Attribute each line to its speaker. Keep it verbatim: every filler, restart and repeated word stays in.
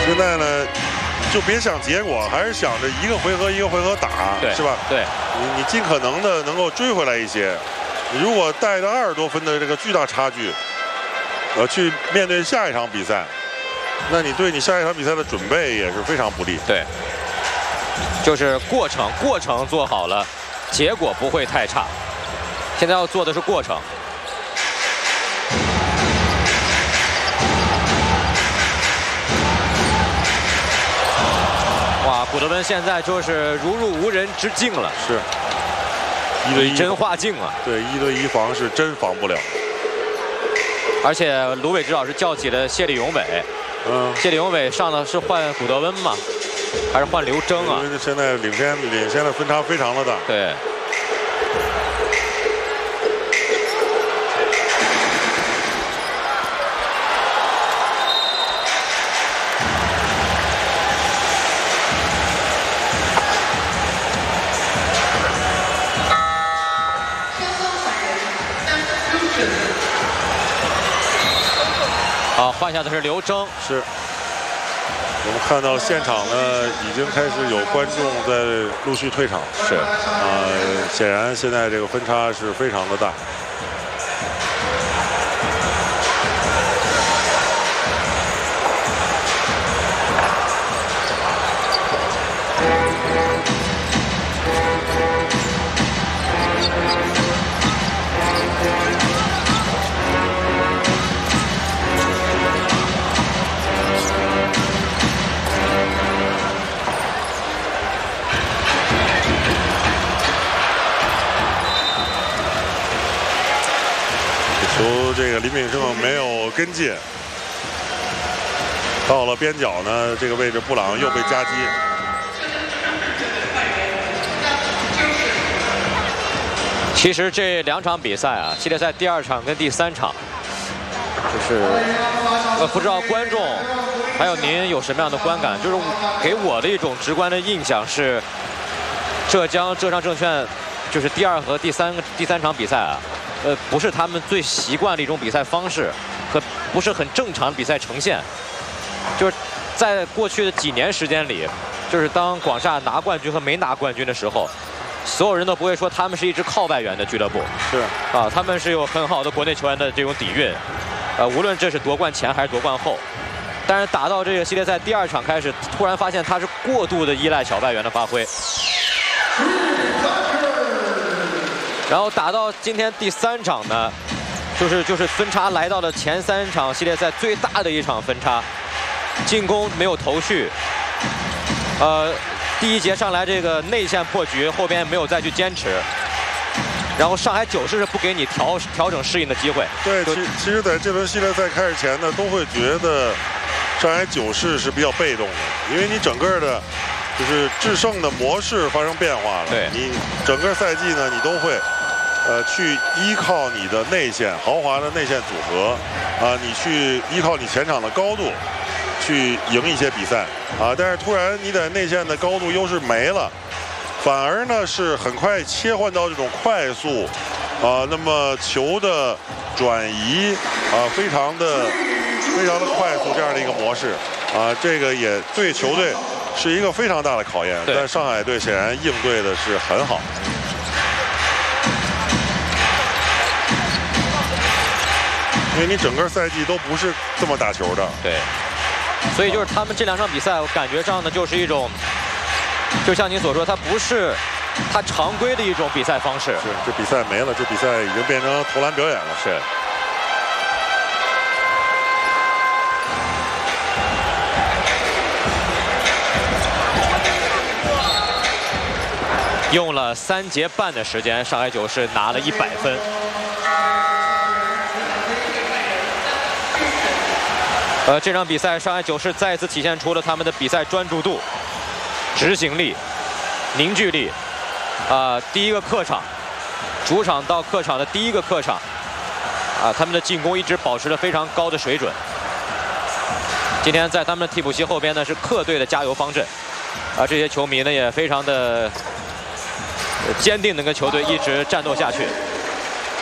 Speaker 1: 现在呢，就别想结果，还是想着一个回合一个回合打，是吧？
Speaker 2: 对，
Speaker 1: 你你尽可能的能够追回来一些。你如果带着二十多分的这个巨大差距，呃，去面对下一场比赛，那你对你下一场比赛的准备也是非常不利。
Speaker 2: 对，就是过程，过程做好了，结果不会太差。现在要做的是过程。 哇，古德温现在就是如入无人之境了，
Speaker 1: 是一对一
Speaker 2: 真化境啊！
Speaker 1: 对，一对一防是真防不了。
Speaker 2: 而且卢伟指导师叫起了谢立永伟，
Speaker 1: 嗯，
Speaker 2: 谢立永伟上的是换古德温吗？还是换刘铮啊？
Speaker 1: 因为现在领先领先的分差非常的大。
Speaker 2: 对。 好，换下的是刘铮。是。
Speaker 1: 我们看到现场呢，已经开始有观众在陆续退场。
Speaker 2: 是。
Speaker 1: 啊、呃，显然现在这个分差是非常的大。 球这个林炳胜没有跟进，到了边角呢，这个位置布朗又被夹击。
Speaker 2: 其实这两场比赛啊，系列赛第二场跟第三场，就是呃不知道观众还有您有什么样的观感？就是给我的一种直观的印象是，浙江浙商证券就是第二和第三第三场比赛啊。 呃，不是他们最习惯的一种比赛方式，和不是很正常比赛呈现。就是在过去的几年时间里，就是当广厦拿冠军和没拿冠军的时候，所有人都不会说他们是一支靠外援的俱乐部。
Speaker 1: 是
Speaker 2: 啊，他们是有很好的国内球员的这种底蕴。呃，无论这是夺冠前还是夺冠后，但是打到这个系列赛第二场开始，突然发现他是过度的依赖小外援的发挥。 然后打到今天第三场呢，就是就是分差来到了前三场系列赛最大的一场分差，进攻没有头绪，呃，第一节上来这个内线破局，后边没有再去坚持，然后上海九世是不给你调调整适应的机会。
Speaker 1: 对，其其实在这轮系列赛开始前呢，都会觉得上海九世是比较被动的，因为你整个的。 就是制胜的模式发生变化了。
Speaker 2: 对，
Speaker 1: 你整个赛季呢，你都会，呃，去依靠你的内线豪华的内线组合，啊、呃，你去依靠你前场的高度，去赢一些比赛啊。但是突然你在内线的高度优势没了，反而呢是很快切换到这种快速，啊、呃，那么球的转移啊、呃，非常的非常的快速这样的一个模式啊、呃，这个也对球队。 是一个非常大的考验，但上海队显然应对的是很好。因为你整个赛季都不是这么打球的。
Speaker 2: 对。所以就是他们这两场比赛，我感觉上呢就是一种，就像您所说，它不是它常规的一种比赛方式。
Speaker 1: 是，这比赛没了，这比赛已经变成投篮表演了。
Speaker 2: 是。 用了三节半的时间，上海九世拿了一百分。呃，这场比赛，上海九世再次体现出了他们的比赛专注度、执行力、凝聚力。啊、呃，第一个客场，主场到客场的第一个客场，啊、呃，他们的进攻一直保持着非常高的水准。今天在他们的替补席后边呢，是客队的加油方阵。啊、呃，这些球迷呢也非常的。 坚定的跟球队一直战斗下去。